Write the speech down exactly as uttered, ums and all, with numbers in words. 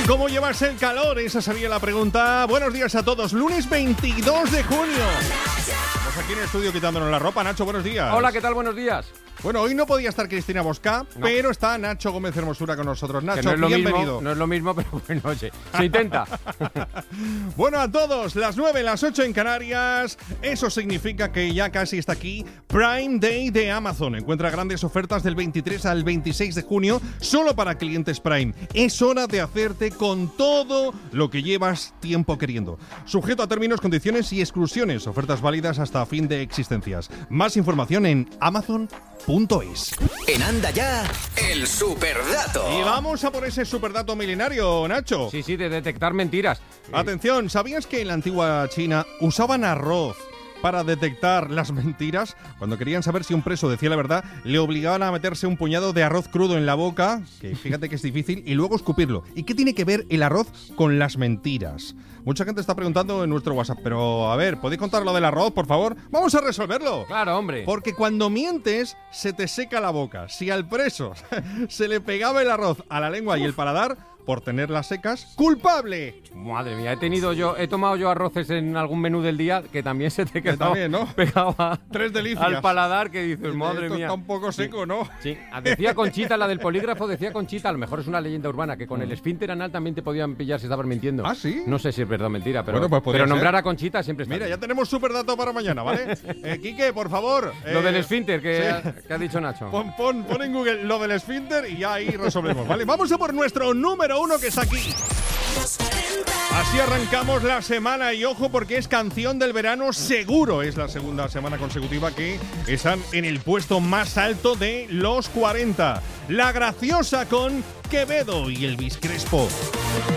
¿Cómo llevas el calor? Esa sería la pregunta. Buenos días a todos. Lunes veintidós de junio. Estamos aquí en el estudio quitándonos la ropa. Nacho, buenos días. Hola, ¿qué tal? Buenos días. Bueno, hoy no podía estar Cristina Bosca, no. pero está Nacho Gómez Hermosura con nosotros. Nacho, no es lo bienvenido. Mismo, no es lo mismo, pero bueno, oye, se intenta. Bueno, a todos, las nueve, las ocho en Canarias. Eso significa que ya casi está aquí Prime Day de Amazon. Encuentra grandes ofertas del veintitrés al veintiséis de junio solo para clientes Prime. Es hora de hacerte con todo lo que llevas tiempo queriendo. Sujeto a términos, condiciones y exclusiones. Ofertas válidas hasta fin de existencias. Más información en Amazon punto es. En Anda Ya, el superdato. Y vamos a por ese superdato milenario, Nacho. Sí, sí, de detectar mentiras. Atención, ¿sabías que en la antigua China usaban arroz para detectar las mentiras? Cuando querían saber si un preso decía la verdad, le obligaban a meterse un puñado de arroz crudo en la boca, que fíjate que es difícil, y luego escupirlo. ¿Y qué tiene que ver el arroz con las mentiras? Mucha gente está preguntando en nuestro WhatsApp, pero a ver, ¿podéis contar lo del arroz, por favor? ¡Vamos a resolverlo! Claro, hombre. Porque cuando mientes, se te seca la boca. Si al preso se le pegaba el arroz a la lengua Uf. y el paladar, por tenerlas secas, ¡culpable! Madre mía, he tenido yo, he tomado yo arroces en algún menú del día que también se te quedaba también, ¿no? pegaba Tres delicias al paladar, que dices, madre Esto mía. Está un poco seco, sí. ¿no? Sí, decía Conchita, la del polígrafo, decía Conchita, a lo mejor es una leyenda urbana, que con el esfínter anal también te podían pillar si estabas mintiendo. ¿Ah, sí? No sé si es verdad o mentira, pero, bueno, pues pero ser. nombrar a Conchita siempre está Mira, bien. ya tenemos superdato para mañana, ¿vale? eh, Quique, por favor. Lo eh, del esfínter que, sí. ha, que ha dicho Nacho. Pon, pon, pon en Google lo del esfínter y ya ahí resolvemos, ¿vale? Vamos a por nuestro número uno que está aquí. Así arrancamos la semana y ojo porque es canción del verano seguro. Es la segunda semana consecutiva que están en el puesto más alto de los cuarenta. La Graciosa con Quevedo y Elvis Crespo.